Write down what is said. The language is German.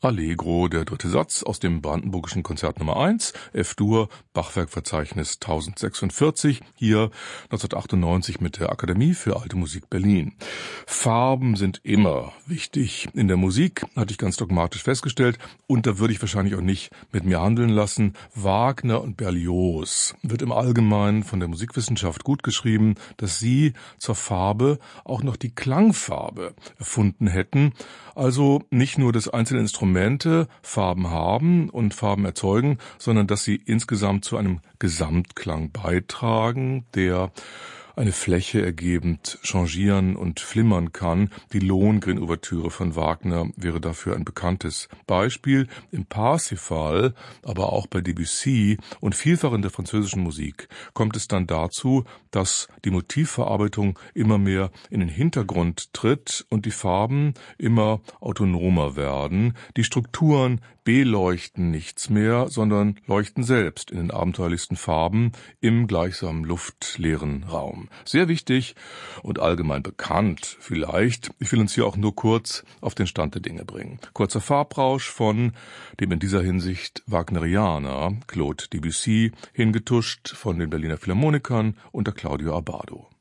Allegro, der dritte Satz aus dem Brandenburgischen Konzert Nummer 1, F-Dur, Bachwerkverzeichnis 1046, hier 1998 mit der Akademie für Alte Musik Berlin. Farben sind immer wichtig in der Musik, hatte ich ganz dogmatisch festgestellt, und da würde ich wahrscheinlich auch nicht mit mir handeln lassen. Wagner und Berlioz wird im Allgemeinen von der Musikwissenschaft gut geschrieben, dass sie zur Farbe auch noch die Klangfarbe erfunden hätten, also nicht nur das einzelne Instrumente Farben haben und Farben erzeugen, sondern dass sie insgesamt zu einem Gesamtklang beitragen, der eine Fläche ergebend changieren und flimmern kann. Die Lohengrin-Ouvertüre von Wagner wäre dafür ein bekanntes Beispiel. Im Parsifal, aber auch bei Debussy und vielfach in der französischen Musik kommt es dann dazu, dass die Motivverarbeitung immer mehr in den Hintergrund tritt und die Farben immer autonomer werden. Die Strukturen beleuchten nichts mehr, sondern leuchten selbst in den abenteuerlichsten Farben im gleichsam luftleeren Raum. Sehr wichtig und allgemein bekannt vielleicht. Ich will uns hier auch nur kurz auf den Stand der Dinge bringen. Kurzer Farbrausch von dem in dieser Hinsicht Wagnerianer Claude Debussy, hingetuscht von den Berliner Philharmonikern unter Claudio Abbado.